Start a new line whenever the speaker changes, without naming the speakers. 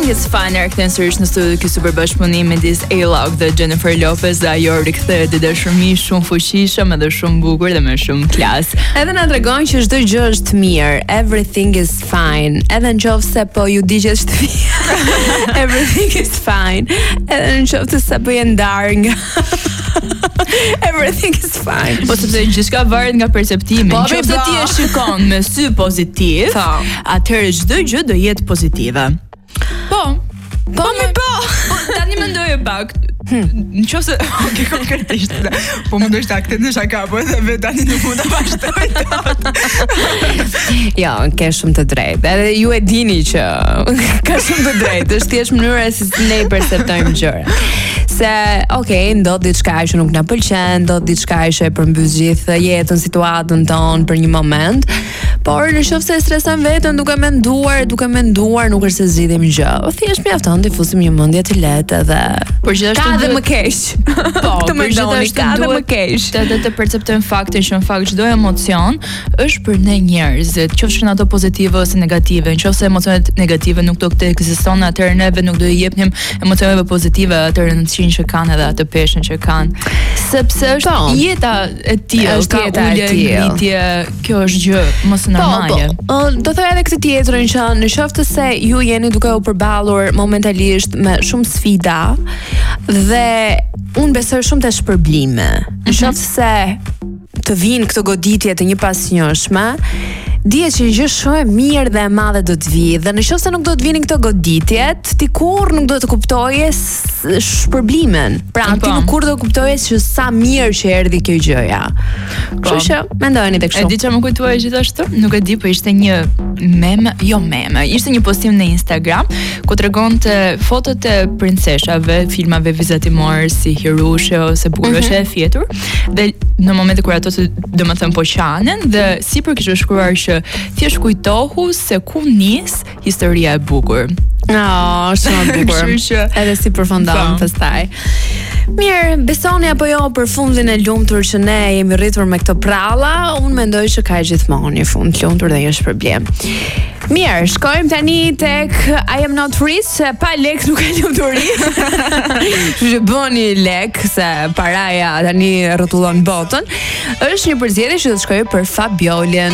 is Fine rikthehen sërish në studio ky super bashkëpunim midis A-Lock dhe Jennifer Lopez dhe ajo rikthehet dhe dashuri shumë fuqishëm edhe shumë bukur dhe me shumë klas.
Edhe na tregon që çdo gjë është mirë, everything is fine. Edhe nëse po ju digjet shtëpia, everything is fine. Edhe nëse sa po janë ndar nga everything is fine.
Po sepse gjithçka varet nga perceptimi. Nëse ti e shikon me sy pozitiv, atëherë çdo gjë do jetë pozitive. Po, tani mendoj pak. Nëse konkretisht po mendoj ta këtë në shaka po edhe tani nuk mund ta vazhdoj dot.
Jo, ke shumë të drejtë. Edhe ju e dini që ka shumë të drejtë. Është thjesht mënyra se si ne perceptojmë gjërat. Se, ndodh diçka që nuk na pëlqen, ndodh diçka që e përmbys gjithë jetën, situatën tonë për një moment. Por nëse e streson veten duke menduar, nuk është se zgjidhim gjë. Thjesht mjafton të fusim një mendje të lehtë edhe
por gjithashtu
ka dhe më keq.
Po,
të mendoni ka dhe më keq.
Të perceptojmë faktin që në fakt çdo emocion është për ne njerëzit, qofshin ato pozitive ose negative. Nëse emocionet negative nuk do të ekzistojnë, atëherë neve nuk do i jepnim emocioneve pozitive atë rëndësinë që kanë edhe atë peshën që kanë. Sepse është jeta e tillë, ka ulje, kjo është gjë mos normale.
Do thoya edhe këtë tjetrën që në qoftë se ju jeni duke u përballur momentalisht me shumë sfida dhe unë besoj shumë të shpërblime. Në qoftë se të vinë këto goditje të një pasnjëshme, dihet që gjë shumë e mirë dhe e madhe do të vijë dhe nëse nuk do të vinin këto goditjet, ti kurrë nuk do të kuptoje shpërblimin. Pra ti nuk kurrë do të kuptoje që sa mirë që erdhi kjo gjëja. Kështu që mendojeni tek kështu.
E di çfarë më kujtuaj gjithashtu? Nuk e di, po ishte një meme, ishte një postim në Instagram ku tregonte fotot e princeshave, filmave vizatimor si Hirushe ose Burroshe e fjetur dhe në momentin kur ato domethënë po qanen dhe sipër kishte shkruar që thjesht kujtohu se ku nis historia e bukur.
Shumë bukur. Edhe si përfundon pastaj. Mirë, besoni apo jo për fundin e lumtur që ne jemi rritur me këto pralla, unë mendoj që ka gjithmonë një fund të lumtur dhe jo është problem. Mirë, shkojmë tani tek I am not rich, se pa lek nuk ka lumturi. Që bëni lek, se paraja tani rrotullon botën. Është një përzgjedhje që do të shkojë për Fabiolën.